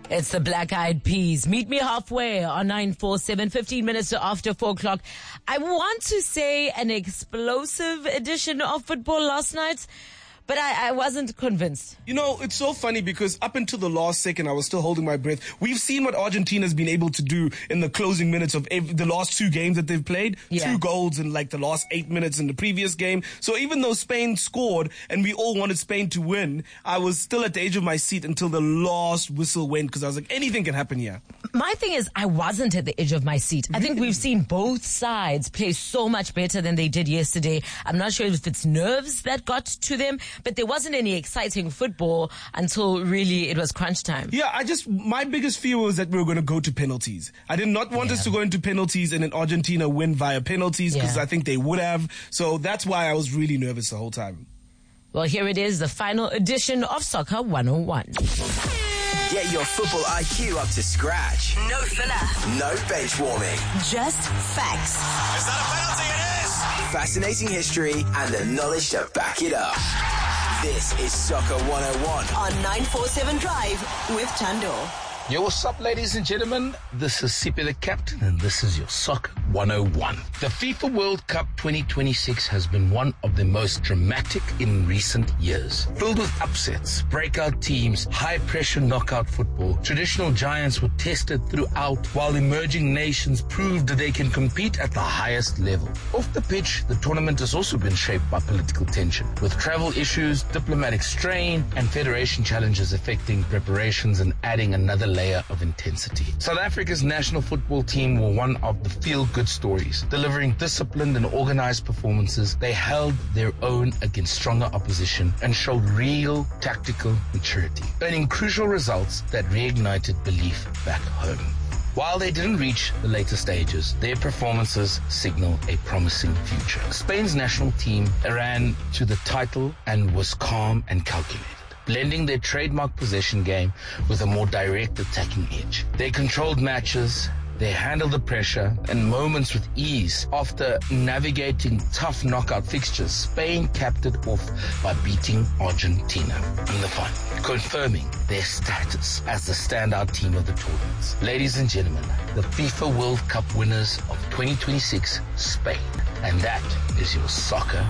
It's the Black Eyed Peas. Meet me halfway on 947, 15 minutes after 4 o'clock. I want to say an explosive edition of football last night, but I wasn't convinced. You know, it's so funny because up until the last second, I was still holding my breath. We've seen what Argentina's been able to do in the closing minutes of the last two games that they've played. Yeah. 2 goals in like the last 8 minutes in the previous game. So even though Spain scored and we all wanted Spain to win, I was still at the edge of my seat until the last whistle went because I was like, anything can happen here. My thing is, I wasn't at the edge of my seat. I think we've seen both sides play so much better than they did yesterday. I'm not sure if it's nerves that got to them, but there wasn't any exciting football until really it was crunch time. Yeah, my biggest fear was that we were going to go to penalties. I did not want us to go into penalties and then Argentina win via penalties because I think they would have. So that's why I was really nervous the whole time. Well, here it is, the final edition of Soccer 101. Get your football IQ up to scratch. No filler. No bench warming. Just facts. Is that a penalty? It is! Fascinating history and the knowledge to back it up. This is Soccer 101 on 947 Drive with Tando. Yo, what's up, ladies and gentlemen? This is Sipe the Captain, and this is your Soccer 101. The FIFA World Cup 2026 has been one of the most dramatic in recent years. Filled with upsets, breakout teams, high-pressure knockout football, traditional giants were tested throughout, while emerging nations proved that they can compete at the highest level. Off the pitch, the tournament has also been shaped by political tension, with travel issues, diplomatic strain, and federation challenges affecting preparations and adding another layer of intensity. South Africa's national football team were one of the feel-good stories. Delivering disciplined and organized performances, they held their own against stronger opposition and showed real tactical maturity, earning crucial results that reignited belief back home. While they didn't reach the later stages, their performances signal a promising future. Spain's national team ran to the title and was calm and calculated, blending their trademark possession game with a more direct attacking edge. They controlled matches, they handled the pressure and moments with ease. After navigating tough knockout fixtures, Spain capped it off by beating Argentina in the final, confirming their status as the standout team of the tournament. Ladies and gentlemen, the FIFA World Cup winners of 2026, Spain. And that is your Soccer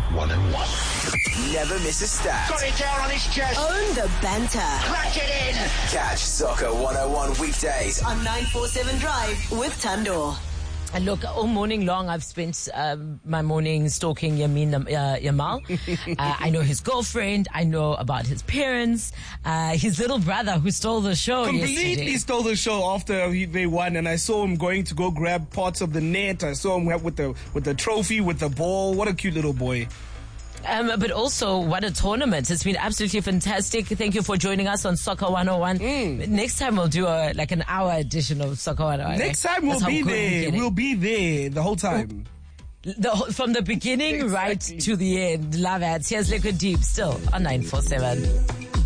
101. Never miss a stat. Got it down on his chest. Own the banter. Crack it in. Catch Soccer 101 weekdays on 947 Drive with Tando. And look, all morning long, I've spent my morning stalking Yamal. I know his girlfriend. I know about his parents. His little brother who stole the show Completely yesterday. stole the show after they won, and I saw him going to go grab parts of the net. I saw him with the trophy, with the ball. What a cute little boy. But also, what a tournament. It's been absolutely fantastic. Thank you for joining us on Soccer 101. Next time we'll do an hour edition of Soccer 101. Next time we'll be there. We'll be there the whole time. From the beginning right to the end. Love it. Here's Liquid Deep still on 947.